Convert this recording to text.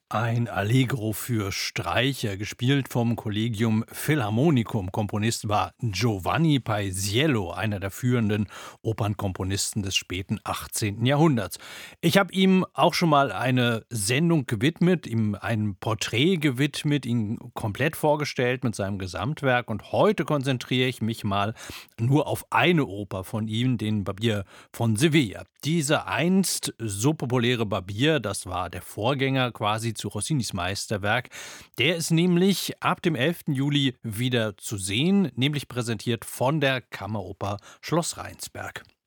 Ein Allegro für Streicher, gespielt vom Collegium Philharmonicum. Komponist war Giovanni Paisiello, einer der führenden Opernkomponisten des späten 18. Jahrhunderts. Ich habe ihm auch schon mal eine Sendung gewidmet, ihm ein Porträt gewidmet, ihn komplett vorgestellt mit seinem Gesamtwerk. Und heute konzentriere ich mich mal nur auf eine Oper von ihm, den Barbier von Sevilla. Dieser einst so populäre Barbier, das war der Vorgänger quasi zu Rossinis Meisterwerk, der ist nämlich ab dem 11. Juli wieder zu sehen, nämlich präsentiert von der Kammeroper Schloss Rheinsberg.